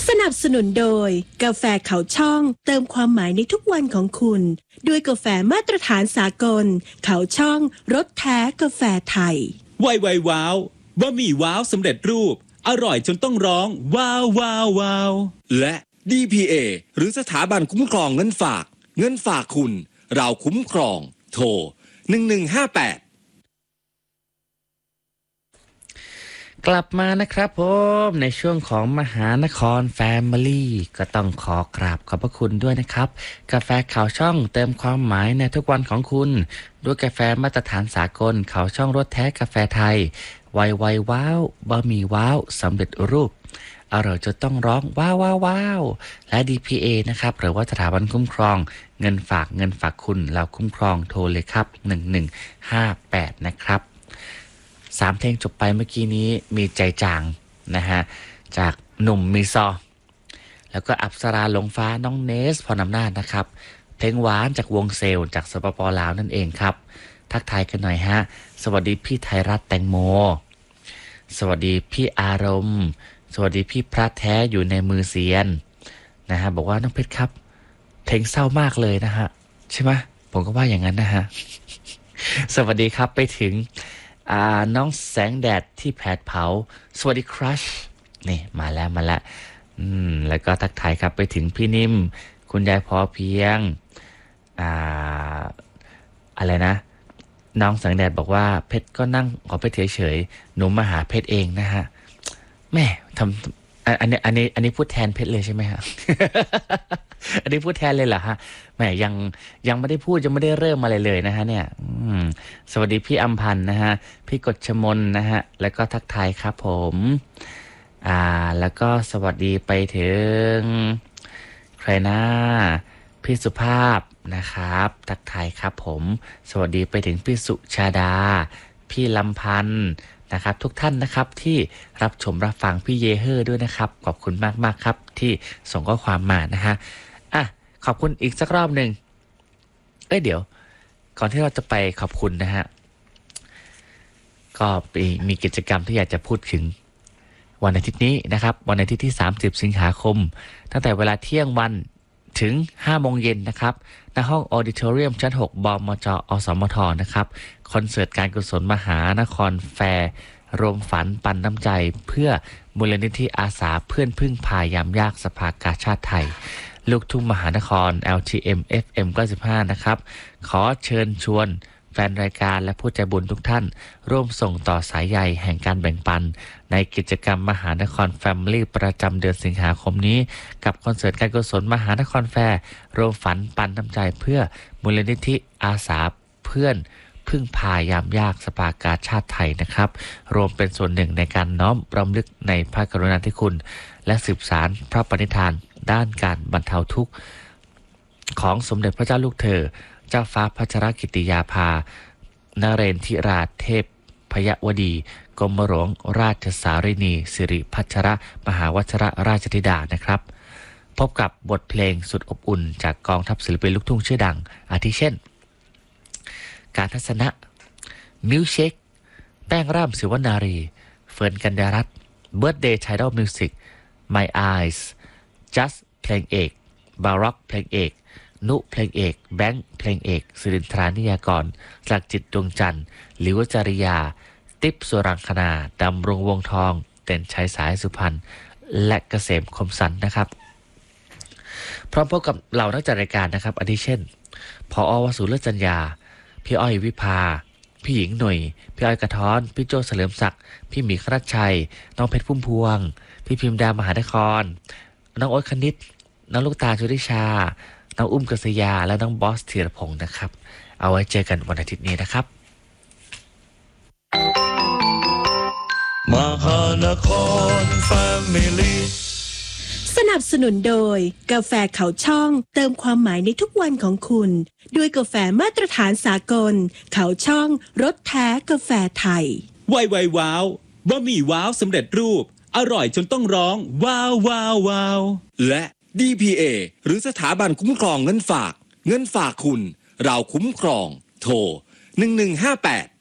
สนับสนุนโดยกาแฟเขาช่องเติมความหมายในทุกวันของคุณด้วยกาแฟมาตรฐานสากลเขาช่องรสแท้กาแฟไทยไวว้าวบะหมี่ว้าวสำเร็จรูปอร่อยจนต้องร้องว้าวว้าวว้าวและ DPA หรือสถาบันคุ้มครองเงินฝากคุณเราคุ้มครองโทร1158 กลับมานะครับผมในช่วงของมหานครแฟมิลี่ก็ต้องขอกราบขอบพระคุณด้วยนะครับกาแฟข่าวช่องเติมความหมายในทุกวันของคุณด้วยกาแฟมาตรฐานสากลข่าวช่องรสแท้กาแฟไทยไวว้าวบะหมี่ว้าวสำเร็จรูปอร่อยจนต้องร้องว้าวว้าวว้าวและ DPA นะครับหรือว่าสถาบันคุ้มครองเงินฝากคุณเราคุ้มครองโทรเลยครับ1158นะครับ3เพลงจบไปเมื่อกี้นี้มีใจจางนะฮะจากหนุ่มมีซอแล้วก็อัปสราลงฟ้าน้องเนสพรอำนาจนะครับเพลงหวานจากวงเซลจากสปป.ลาวนั่นเองครับทักทายกันหน่อยฮะสวัสดีพี่ไทยรัฐแตงโมสวัสดีพี่อารมณ์สวัสดีพี่พระแท้อยู่ในมือเซียนนะฮะบอกว่าน้องเพชรครับเพลงเศร้ามากเลยนะฮะใช่ไหมผมก็ว่าอย่างนั้นนะฮะ สวัสดีครับไปถึงน้องแสงแดดที่แผดเผาสวัสดีครัชนี่มาแล้วแล้วก็ทักทายครับไปถึงพี่นิ่มคุณยายพอเพียงอะไรนะน้องแสงแดดบอกว่าเพชรก็นั่งขอเพชรเฉยๆหนูมาหาเพชรเองนะฮะแม่ทำอันนี้พูดแทนเพชรเลยใช่ไหมฮะ อันนี้พูดแทนเลยเหรอฮะแหมยังไม่ได้พูดยังไม่ได้เริ่มอะไรเลยนะฮะเนี่ยสวัสดีพี่อำพันธ์นะฮะพี่กฎชมนนะฮะแล้วก็ทักทายครับผมแล้วก็สวัสดีไปถึงใครนะพี่สุภาพนะครับทักทายครับผมสวัสดีไปถึงพี่สุชาดาพี่ลำพันธ์นะครับทุกท่านนะครับที่รับชมรับฟังพี่เยเฮอร์ด้วยนะครับขอบคุณมากๆครับที่ส่งข้อความมานะฮะขอบคุณอีกสักรอบหนึ่งเดี๋ยวก่อนที่เราจะไปขอบคุณนะฮะก็มีกิจกรรมที่อยากจะพูดถึงวันอาทิตย์นี้นะครับวันอาทิตย์ที่30สิงหาคมตั้งแต่เวลาเที่ยงวันถึง5โมงเย็นนะครับณห้องออดิทอเรียมชั้น6บมจอสมทนะครับคอนเสิร์ตการกุศลมหานครแฟร์รวมฝันปันน้ำใจเพื่อมูลนิธิอาสาเพื่อนพึ่งพายามยากสภากาชาติไทยลูกทุ่งมหานคร LTM FM 95นะครับขอเชิญชวนแฟนรายการและผู้ใจบุญทุกท่านร่วมส่งต่อสายใยแห่งการแบ่งปันในกิจกรรมมหานครแฟมิลี่ประจำเดือนสิงหาคมนี้กับคอนเสิร์ตการกุศลมหานครแฟร์รวมฝันปันน้ำใจเพื่อมูลนิธิอาสาเพื่อนพึ่งพายามยากสภากาชาติไทยนะครับรวมเป็นส่วนหนึ่งในการน้อมรำลึกในพระกรุณาธิคุณและสืบสานพระปณิธานด้านการบรรเทาทุกข์ของสมเด็จพระเจ้าลูกเธอเจ้าฟ้าพัชรกิติยาภานเรนทิราชเทพพยวดีกรมหลวงราชสารินีสิริพัชรมหาวชรราชธิดานะครับพบกับบทเพลงสุดอบอุ่นจากกองทัพศิลปินลูกทุ่งชื่อดังอาทิเช่นการทัศนะมิวเชคแป้งร่ำศิวนารีเฟิร์นกัญญารัตน์เบิร์ธเดย์ไทดอลมิวสิก My Eyes Just เพลงเอกบาร็อกเพลงเอกนุเพลงเอกแบงค์เพลงเอกสิรินทรานิยากรศักดิ์จิตดวงจันทร์หลิวจริยาติ๊บสุรังคณาดำรงวงทองเด่นชัยสายสุพรรณและเกษมคมสันนะครับพร้อมพบกับเหล่านักจัดรายการนะครับอาทิเช่นผอ.วสุรจัญญาพี่อ้อยวิภาพี่หญิงหน่ยพี่อ้อยกระท้อนพี่โจเฉลิมศักดิ์พี่หมีครัชชัยน้องเพชรพุ่มพวงพี่พิมดามหานครน้องโอ๊ตคณิตน้องลูกตาชุติชาน้องอุ้มกษยาและน้องบอสธีรพงศ์นะครับเอาไว้เจอกันวันอาทิตย์นี้นะครับมหานครแฟมิลี่สนับสนุนโดยกาแฟเขาช่องเติมความหมายในทุกวันของคุณด้วยกาแฟมาตรฐานสากลเขาช่องรสแท้กาแฟไทยไวว้าวบะหมี่ว้าวสำเร็จรูปอร่อยจนต้องร้องว้าวว้าวว้าวและ DPA หรือสถาบันคุ้มครองเงินฝากคุณเราคุ้มครองโทร1158